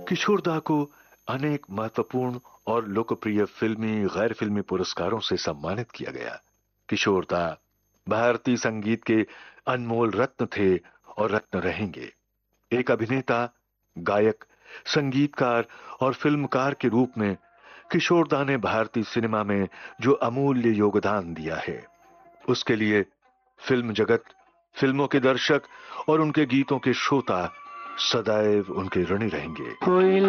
किशोर दा को अनेक महत्वपूर्ण और लोकप्रिय फिल्मी गैर फिल्मी पुरस्कारों से सम्मानित किया गया। किशोर दा भारतीय संगीत के अनमोल रत्न थे और रत्न रहेंगे। एक अभिनेता, गायक, संगीतकार और फिल्मकार के रूप में किशोर दा ने भारतीय सिनेमा में जो अमूल्य योगदान दिया है, उसके लिए फिल्म जगत, फिल्मों के दर्शक और उनके गीतों के श्रोता सदैव उनके ऋणी रहेंगे।